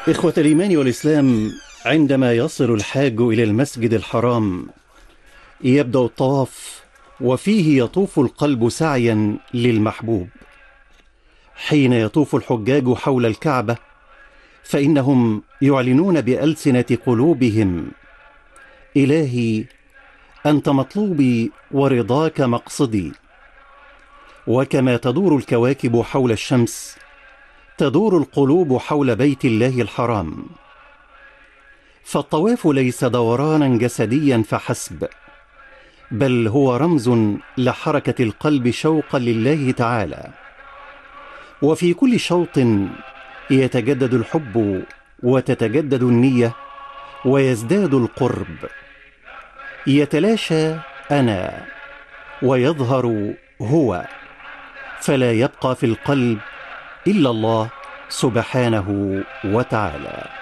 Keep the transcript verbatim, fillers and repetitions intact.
إخوة الإيمان والإسلام، عندما يصل الحاج إلى المسجد الحرام يبدأ الطواف، وفيه يطوف القلب سعيا للمحبوب. حين يطوف الحجاج حول الكعبة فإنهم يعلنون بألسنة قلوبهم: إلهي أنت مطلوبي ورضاك مقصدي. وكما تدور الكواكب حول الشمس تدور القلوب حول بيت الله الحرام. فالطواف ليس دورانا جسديا فحسب، بل هو رمز لحركة القلب شوقا لله تعالى. وفي كل شوط يتجدد الحب وتتجدد النية ويزداد القرب. يتلاشى أنا ويظهر هو، فلا يبقى في القلب إلا الله سبحانه وتعالى.